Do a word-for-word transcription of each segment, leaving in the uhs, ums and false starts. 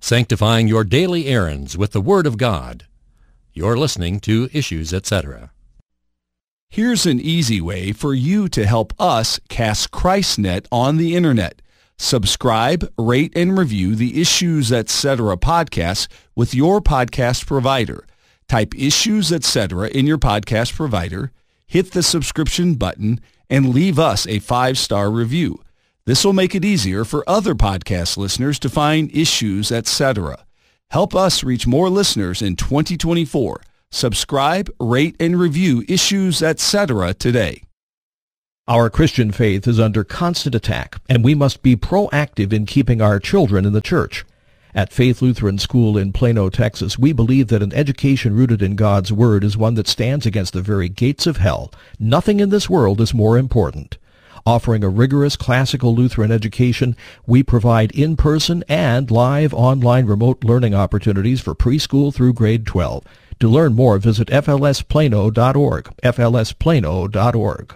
sanctifying your daily errands with the Word of God. You're listening to Issues, et cetera. Here's an easy way for you to help us cast ChristNet on the Internet. Subscribe, rate, and review the Issues, et cetera podcast with your podcast provider. Type Issues, et cetera in your podcast provider, hit the subscription button, and leave us a five-star review. This will make it easier for other podcast listeners to find Issues, et cetera. Help us reach more listeners in twenty twenty-four. Subscribe, rate, and review Issues, et cetera today. Our Christian faith is under constant attack, and we must be proactive in keeping our children in the church. At Faith Lutheran School in Plano, Texas, we believe that an education rooted in God's Word is one that stands against the very gates of hell. Nothing in this world is more important. Offering a rigorous classical Lutheran education, we provide in-person and live online remote learning opportunities for preschool through grade twelve. To learn more, visit f l s plano dot org, f l s plano dot org.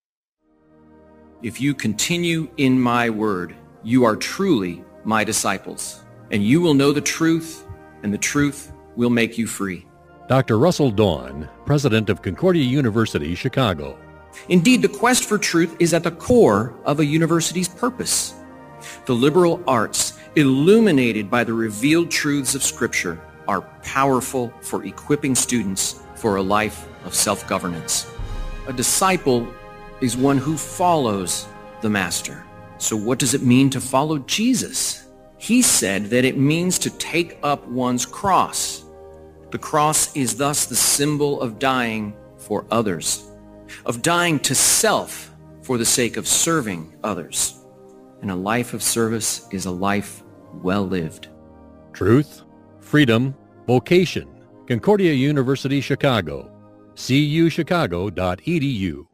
If you continue in my word, you are truly my disciples, and you will know the truth, and the truth will make you free. Doctor Russell Dawn, president of Concordia University, Chicago. Indeed, the quest for truth is at the core of a university's purpose. The liberal arts, illuminated by the revealed truths of Scripture, are powerful for equipping students for a life of self-governance. A disciple is one who follows the Master. So what does it mean to follow Jesus? He said that it means to take up one's cross. The cross is thus the symbol of dying for others, of dying to self for the sake of serving others. And a life of service is a life well lived. Truth, freedom, vocation. Concordia University, Chicago. c u chicago dot e d u.